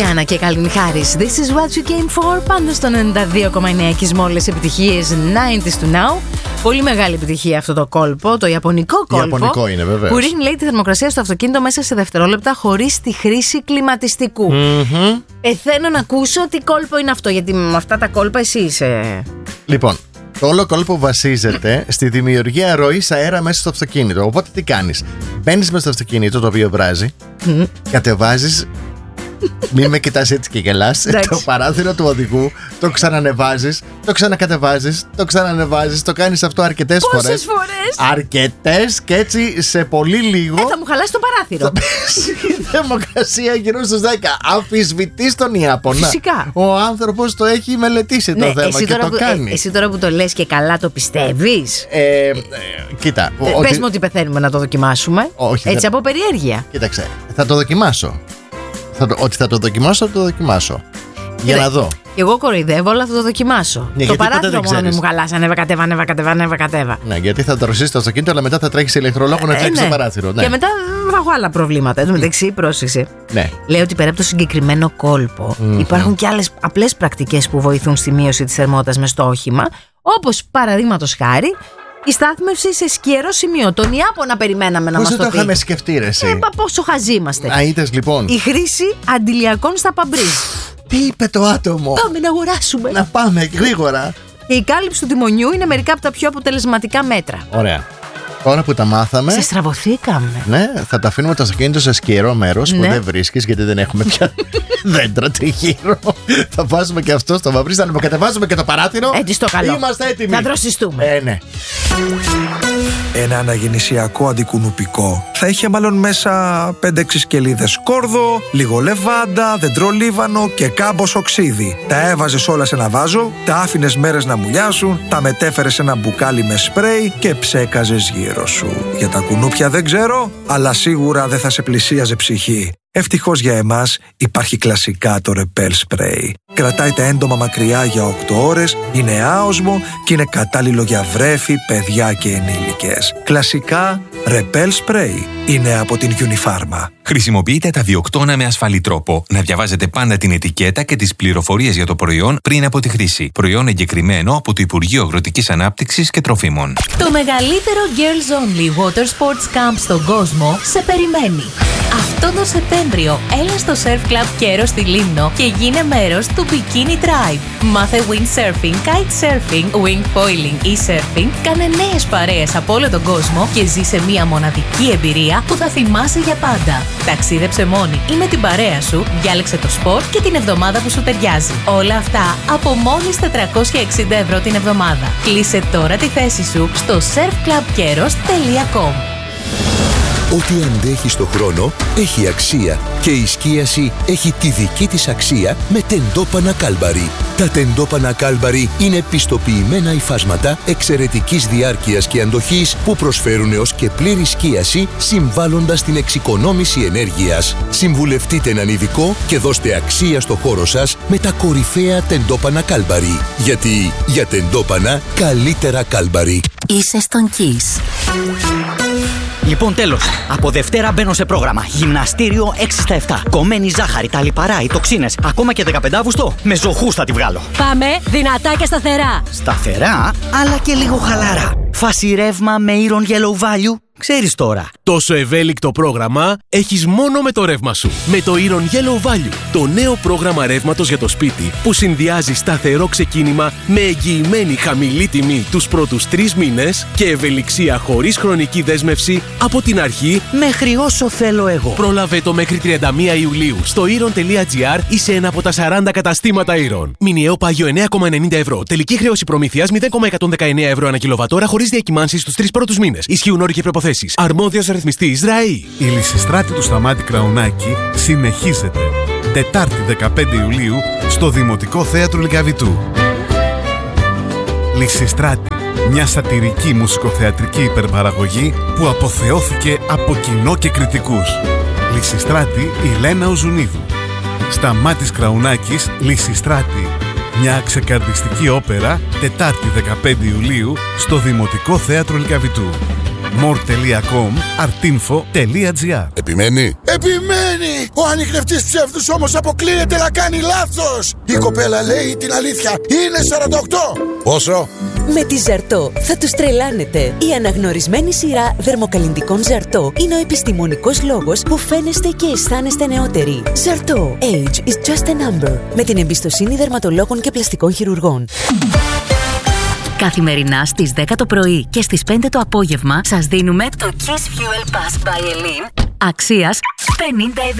Ριάννα και Καλίνη Χάρις. This is what you came for. Πάντα στο 92,9 και όλες επιτυχίες 90s to now. Πολύ μεγάλη επιτυχία αυτό το κόλπο, το ιαπωνικό κόλπο. Ιαπωνικό είναι, βεβαίως. Που ρίχνει, λέει, τη θερμοκρασία στο αυτοκίνητο μέσα σε δευτερόλεπτα χωρίς τη χρήση κλιματιστικού. Θέλω να ακούσω τι κόλπο είναι αυτό, γιατί με αυτά τα κόλπα εσύ είσαι. Λοιπόν, το όλο κόλπο βασίζεται στη δημιουργία ροής αέρα μέσα στο αυτοκίνητο. Οπότε τι κάνεις? Μπαίνεις μέσα στο αυτοκίνητο το οποίο βράζει, κατεβάζεις. Μην με κοιτάς έτσι και γελάς. Το παράθυρο του οδηγού το ξανανεβάζεις, το ξανακατεβάζεις, το ξανανεβάζεις. Το κάνεις αυτό αρκετές φορές. Πόσες φορές? Αρκετές, και έτσι σε πολύ λίγο. Θα μου χαλάσει το παράθυρο. Η θερμοκρασία γύρω στους 10. Αμφισβητείς τον Ιάπωνα. Φυσικά. Ο άνθρωπος το έχει μελετήσει το θέμα και το κάνει. Εσύ τώρα που το λες και καλά το πιστεύεις? Κοίτα. Πες μου ότι πεθαίνουμε να το δοκιμάσουμε. Όχι, έτσι από περιέργεια. Κοίταξε, θα το δοκιμάσω. Ότι θα το δοκιμάσω, θα το δοκιμάσω. Για να δω. Και εγώ κοροϊδεύω, αλλά θα το δοκιμάσω. Το παράθυρο μόνο μου χαλάσει. Ανέβα, κατέβα. Ναι, γιατί θα το ρωσίσει το αυτοκίνητο, αλλά μετά θα τρέχει σε ηλεκτρολόγο να τρέξει το παράθυρο. Ναι. Και μετά θα έχω άλλα προβλήματα. Εν τω μεταξύ, πρόσεξε. Ναι. Λέω ότι πέρα από το συγκεκριμένο κόλπο, υπάρχουν και άλλες απλές πρακτικές που βοηθούν στη μείωση της θερμότητας μες στο όχημα. Όπως παραδείγματος χάρη, η στάθμευση σε σκιερό σημείο. Τον Ιάπωνα περιμέναμε να μας το πει. Πώς δεν το είχαμε σκεφτεί, ρε εσύ? Πόσο χαζοί είμαστε. Αίτες, λοιπόν. Η χρήση αντιλιακών στα παμπρίζ. Τι είπε το άτομο? Πάμε να αγοράσουμε. Να πάμε γρήγορα. Και η κάλυψη του τιμονιού είναι μερικά από τα πιο αποτελεσματικά μέτρα. Ωραία. Τώρα που τα μάθαμε. Σε στραβωθήκαμε. Ναι, θα τα αφήνουμε το αυτοκίνητο σε σκιερό μέρος που δεν βρίσκεις, γιατί δεν έχουμε πια δέντρα τριγύρω. Θα βάζουμε και αυτό στο βαμπρίζ, θα ανεβοκατεβάζουμε και το παράθυρο. Έτσι στο καλό. Είμαστε έτοιμοι. Να δροσιστούμε. Ναι. Ένα αναγεννησιακό αντικουνουπικό θα είχε μάλλον μέσα 5-6 σκελίδες σκόρδο, λίγο λεβάντα, δεντρολίβανο και κάμπος οξύδι. Τα έβαζες όλα σε ένα βάζο, τα άφηνες μέρες να μουλιάσουν, τα μετέφερες σε ένα μπουκάλι με σπρέι και ψέκαζες γύρω σου. Για τα κουνούπια δεν ξέρω, αλλά σίγουρα δεν θα σε πλησίαζε ψυχή. Ευτυχώς για εμάς υπάρχει κλασικά το Repel Spray. Κρατάει τα έντομα μακριά για 8 ώρες, είναι άοσμο και είναι κατάλληλο για βρέφη, παιδιά και ενήλικες. Κλασικά Repel Spray είναι από την Unifarma. Χρησιμοποιείτε τα διοκτώνα με ασφαλή τρόπο. Να διαβάζετε πάντα την ετικέτα και τις πληροφορίες για το προϊόν πριν από τη χρήση. Προϊόν εγκεκριμένο από το Υπουργείο Αγροτικής Ανάπτυξης και Τροφίμων. Το μεγαλύτερο Girls Only Water Sports Camp στον κόσμο σε περιμένει. Αυτό το Σεπτέμβριο έλα στο Surf Club Κέρο στη Λίμνο και γίνε μέρος του Bikini Tribe. Μάθε windsurfing, kitesurfing, wing foiling ή surfing, κάνε νέες παρέες από όλο τον κόσμο και ζει σε μια μοναδική εμπειρία που θα θυμάσαι για πάντα. Ταξίδεψε μόνη ή με την παρέα σου, διάλεξε το σπορ και την εβδομάδα που σου ταιριάζει. Όλα αυτά από μόλις 460 ευρώ την εβδομάδα. Κλείσε τώρα τη θέση σου στο surfclubkeros.com. Ό,τι αντέχει στο χρόνο έχει αξία και η σκίαση έχει τη δική της αξία με τεντόπανα Κάλμπαρι. Τα τεντόπανα Κάλμπαρι είναι πιστοποιημένα υφάσματα εξαιρετικής διάρκειας και αντοχής που προσφέρουν έως και πλήρη σκίαση συμβάλλοντας την εξοικονόμηση ενέργειας. Συμβουλευτείτε έναν ειδικό και δώστε αξία στο χώρο σας με τα κορυφαία τεντόπανα Κάλμπαρι. Γιατί για τεντόπανα καλύτερα Κάλμπαρι. Είσαι στον Kiss. Λοιπόν, τέλος. Από Δευτέρα μπαίνω σε πρόγραμμα. Γυμναστήριο 6/7. Κομμένη ζάχαρη, τα λιπαρά, οι τοξίνες. Ακόμα και 15 Αύγουστο. Με ζωχούς θα τη βγάλω. Πάμε δυνατά και σταθερά. Σταθερά, αλλά και λίγο χαλάρα. Φάση ρεύμα με Iron Yellow Value. Ξέρεις τώρα. Τόσο ευέλικτο πρόγραμμα έχεις μόνο με το ρεύμα σου. Με το Iron Yellow Value, το νέο πρόγραμμα ρεύματος για το σπίτι που συνδυάζει σταθερό ξεκίνημα με εγγυημένη χαμηλή τιμή τους πρώτους 3 μήνες και ευελιξία χωρίς χρονική δέσμευση από την αρχή μέχρι όσο θέλω εγώ. Πρόλαβε το μέχρι 31 Ιουλίου στο iron.gr ή σε ένα από τα 40 καταστήματα Iron. Μηνιαίο πάγιο 9,90 ευρώ. Τελική χρέωση προμήθειας 0,119 ευρώ ανά κιλοβατόρα χωρίς διακυμάνσεις στους 3 πρώτους μήνες. Ισχύουν όροι και προποθέσεις. Αρμόδιος ρυθμιστής ΡΑΗ. Η Λυσιστράτη του Σταμάτη Κραουνάκη συνεχίζεται. Τετάρτη 15 Ιουλίου στο Δημοτικό Θέατρο Λυκαβητού. Λυσιστράτη, μια σατυρική μουσικοθεατρική υπερπαραγωγή που αποθεώθηκε από κοινό και κριτικούς. Λυσιστράτη η Λένα Οζουνίδου. Σταμάτης Κραουνάκης, Λυσιστράτη. Μια ξεκαρδιστική όπερα, Τετάρτη 15 Ιουλίου στο Δημοτικό Θέατρο Λυκαβητού. more.com, artinfo.gr. Επιμένει. Επιμένει! Ο ανιχνευτής ψεύδους όμως αποκλείεται να κάνει λάθος. Η κοπέλα λέει την αλήθεια. Είναι 48. Πόσο? Με τη Ζαρτό θα τους τρελάνετε. Η αναγνωρισμένη σειρά δερμοκαλλυντικών Ζαρτό είναι ο επιστημονικός λόγος που φαίνεστε και αισθάνεστε νεότεροι. Ζαρτό. Age is just a number. Με την εμπιστοσύνη δερματολόγων και πλαστικών χειρουργών. Καθημερινά στις 10 το πρωί και στις 5 το απόγευμα σας δίνουμε το Kiss Fuel Pass by Elin αξίας 50 €.